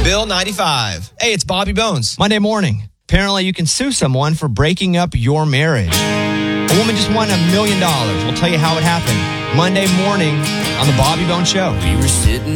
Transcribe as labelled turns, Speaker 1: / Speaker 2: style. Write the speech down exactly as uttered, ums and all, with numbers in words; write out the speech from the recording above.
Speaker 1: Bill ninety-five. Hey, it's Bobby Bones.
Speaker 2: Monday morning. Apparently, you can sue someone for breaking up your marriage. A woman just won a million dollars. We'll tell you how it happened Monday morning on the Bobby Bones Show.
Speaker 3: We were sitting